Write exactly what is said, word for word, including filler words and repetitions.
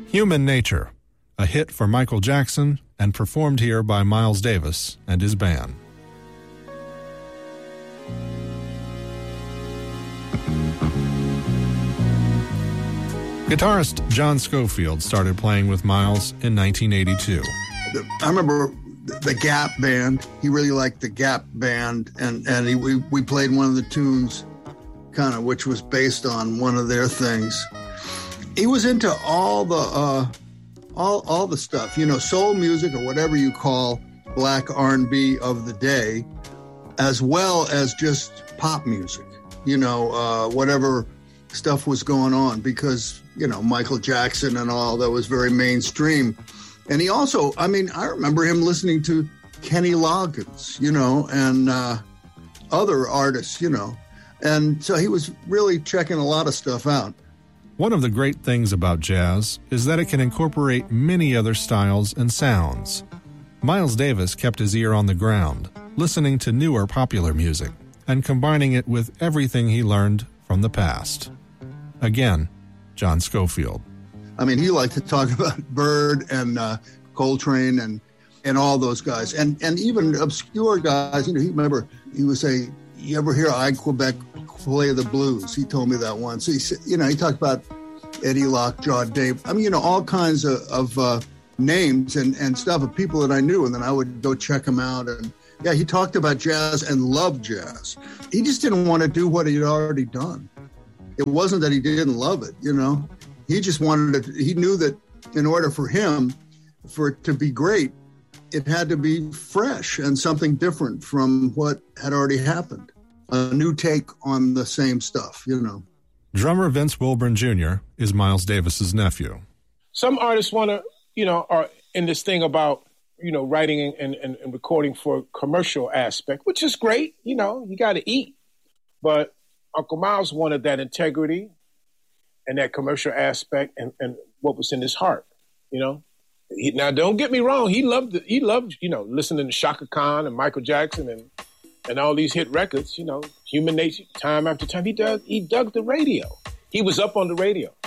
Human Nature, a hit for Michael Jackson and performed here by Miles Davis and his band. Guitarist John Scofield started playing with Miles in nineteen eighty-two. I remember the Gap Band. He really liked the Gap Band, and, and he, we, we played one of the tunes, kind of, which was based on one of their things. He was into all the uh, all all the stuff, you know, soul music or whatever you call black R and B of the day, as well as just pop music, you know, uh, whatever stuff was going on, because, you know, Michael Jackson and all that was very mainstream. And he also, I mean, I remember him listening to Kenny Loggins, you know, and uh, other artists, you know. And so he was really checking a lot of stuff out. One of the great things about jazz is that it can incorporate many other styles and sounds. Miles Davis kept his ear on the ground, listening to newer popular music and combining it with everything he learned from the past. Again, John Scofield. I mean, he liked to talk about Bird and uh, Coltrane and and all those guys, and and even obscure guys. You know, he remember he would say, "You ever hear I Quebec play the blues?" He told me that once. He said, you know, he talked about Eddie Lockjaw, Dave. I mean, you know, all kinds of, of uh, names and and stuff of people that I knew, and then I would go check them out. And yeah, he talked about jazz and loved jazz. He just didn't want to do what he had already done. It wasn't that he didn't love it, you know. He just wanted to, he knew that in order for him, for it to be great, it had to be fresh and something different from what had already happened. A new take on the same stuff, you know. Drummer Vince Wilburn Junior is Miles Davis's nephew. Some artists want to, you know, are in this thing about, you know, writing and, and, and recording for commercial aspect, which is great. You know, you got to eat. But Uncle Miles wanted that integrity and that commercial aspect and, and what was in his heart, you know. He, now, don't get me wrong. He loved, the, he loved, you know, listening to Chaka Khan and Michael Jackson and and all these hit records, you know, Human Nature, time after time. He dug, he dug the radio. He was up on the radio.